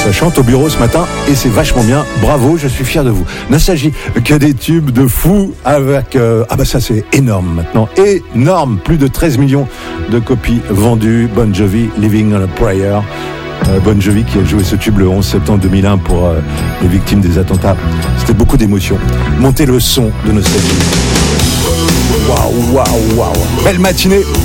Ça chante au bureau ce matin et c'est vachement bien. Bravo, je suis fier de vous. Nostalgie, que des tubes de fou avec... ça c'est énorme maintenant. Énorme, plus de 13 millions de copies vendues. Bon Jovi, Living on a Prayer. Bon Jovi qui a joué ce tube le 11 septembre 2001 pour les victimes des attentats. C'était beaucoup d'émotions. Montez le son de Nostalgie. Waouh. Belle matinée.